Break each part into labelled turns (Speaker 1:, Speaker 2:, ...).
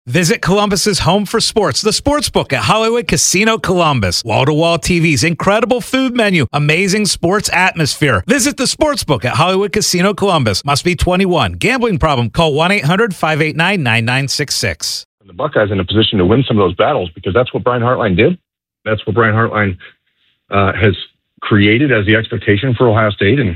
Speaker 1: Visit Columbus's home for sports, the Sportsbook at Hollywood Casino Columbus. Wall-to-wall TVs, incredible food menu, amazing sports atmosphere. Visit the Sportsbook at Hollywood Casino Columbus. Must be 21. Gambling problem? Call 1-800-589-9966.
Speaker 2: The Buckeyes in a position to win some of those battles because that's what Brian Hartline did. That's what Brian Hartline has created as the expectation for Ohio State, and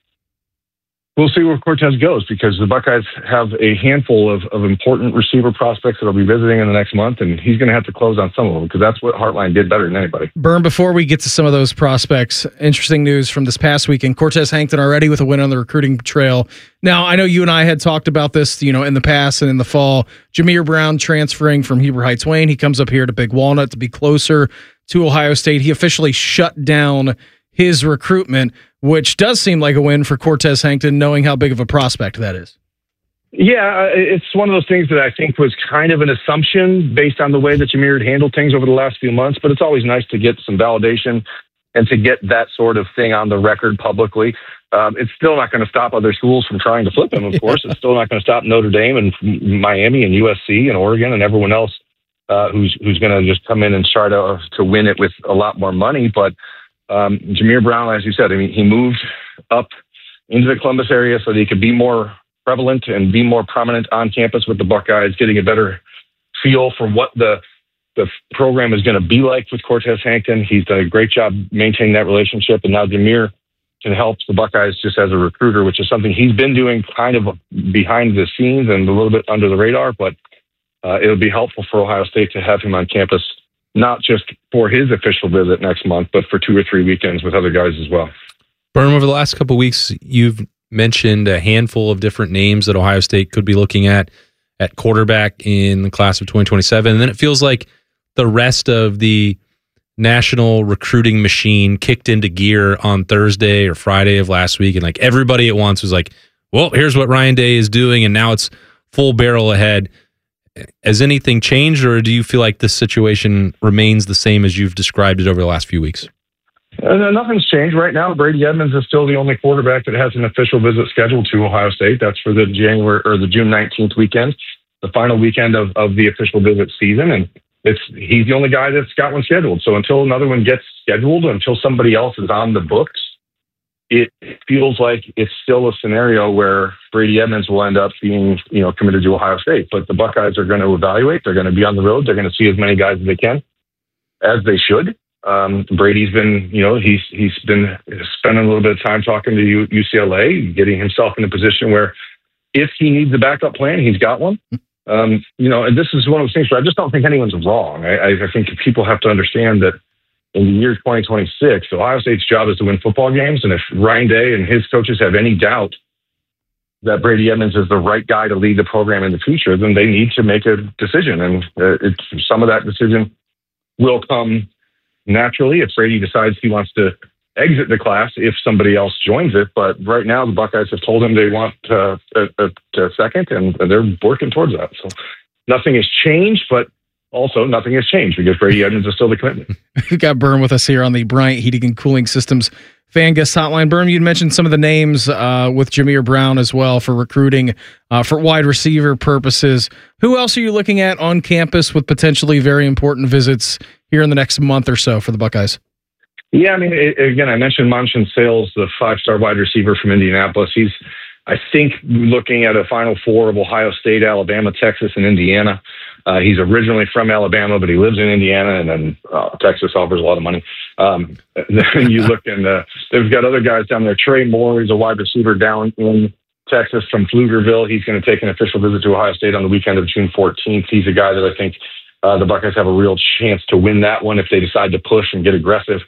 Speaker 2: we'll see where Cortez goes because the Buckeyes have a handful of important receiver prospects that I'll be visiting in the next month, and he's going to have to close on some of them because that's what Hartline did better than anybody.
Speaker 3: Berm, before we get to some of those prospects, interesting news from this past weekend. Cortez Hankton already with a win on the recruiting trail. Now, I know you and I had talked about this, in the past and in the fall. Jameer Brown transferring from Heber Heights Wayne. He comes up here to Big Walnut to be closer to Ohio State. He officially shut down his recruitment, which does seem like a win for Cortez Hankton, knowing how big of a prospect that is.
Speaker 2: Yeah, it's one of those things that I think was kind of an assumption based on the way that Jameer had handled things over the last few months, but it's always nice to get some validation and to get that sort of thing on the record publicly. It's still not going to stop other schools from trying to flip him, of course. It's still not going to stop Notre Dame and Miami and USC and Oregon and everyone else who's going to just come in and try to win it with a lot more money, but Jameer Brown, as you said, he moved up into the Columbus area so that he could be more prevalent and be more prominent on campus with the Buckeyes, getting a better feel for what the program is going to be like with Cortez Hankton. He's done a great job maintaining that relationship, and now Jameer can help the Buckeyes just as a recruiter, which is something he's been doing kind of behind the scenes and a little bit under the radar, but it'll be helpful for Ohio State to have him on campus, not just for his official visit next month, but for 2 or 3 weekends with other guys as well.
Speaker 4: Berm, over the last couple of weeks, you've mentioned a handful of different names that Ohio State could be looking at quarterback in the class of 2027. And then it feels like the rest of the national recruiting machine kicked into gear on Thursday or Friday of last week. And like everybody at once was like, well, here's what Ryan Day is doing. And now it's full barrel ahead. Has anything changed, or do you feel like this situation remains the same as you've described it over the last few weeks?
Speaker 2: Nothing's changed right now. Brady Edmonds is still the only quarterback that has an official visit scheduled to Ohio State. That's for the June 19th weekend, the final weekend of the official visit season, and he's the only guy that's got one scheduled. So until another one gets scheduled, until somebody else is on the books, it feels like it's still a scenario where Brady Edmonds will end up being, committed to Ohio State. But the Buckeyes are going to evaluate. They're going to be on the road. They're going to see as many guys as they can, as they should. Brady's been, he's been spending a little bit of time talking to UCLA, getting himself in a position where if he needs a backup plan, he's got one. And this is one of those things where I just don't think anyone's wrong. I think people have to understand that in the year 2026, Ohio State's job is to win football games. And if Ryan Day and his coaches have any doubt that Brady Edmonds is the right guy to lead the program in the future, then they need to make a decision. And some of that decision will come naturally if Brady decides he wants to exit the class if somebody else joins it. But right now, the Buckeyes have told him they want a second, and they're working towards that. So nothing has changed, but also nothing has changed because Brady Edmonds is still the commitment.
Speaker 3: We've got Berm with us here on the Bryant Heating and Cooling Systems Fan Guest Hotline. Berm, you'd mentioned some of the names with Jameer Brown as well for recruiting for wide receiver purposes. Who else are you looking at on campus with potentially very important visits here in the next month or so for the Buckeyes?
Speaker 2: Yeah, again, I mentioned Manchin Sales, the 5-star wide receiver from Indianapolis. He's, I think, looking at a Final Four of Ohio State, Alabama, Texas, and Indiana. He's originally from Alabama, but he lives in Indiana, and then Texas offers a lot of money. Then you look, and they've got other guys down there. Trey Moore, he's a wide receiver down in Texas from Pflugerville. He's going to take an official visit to Ohio State on the weekend of June 14th. He's a guy that I think the Buckeyes have a real chance to win that one if they decide to push and get aggressive.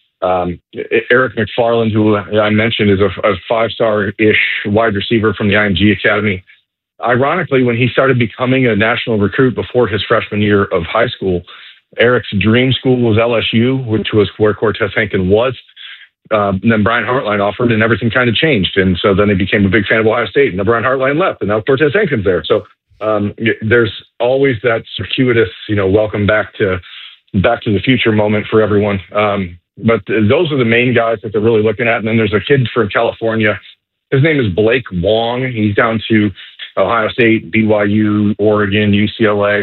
Speaker 2: Eric McFarland, who I mentioned, is a 5-star-ish wide receiver from the IMG Academy. Ironically, when he started becoming a national recruit before his freshman year of high school, Eric's dream school was LSU, which was where Cortez Hankton was. And then Brian Hartline offered, and everything kind of changed. And so then he became a big fan of Ohio State, and then Brian Hartline left, and now Cortez Hankton's there. So there's always that circuitous, welcome back to the future moment for everyone. But those are the main guys that they're really looking at. And then there's a kid from California. His name is Blake Wong. He's down to Ohio State, BYU, Oregon, UCLA.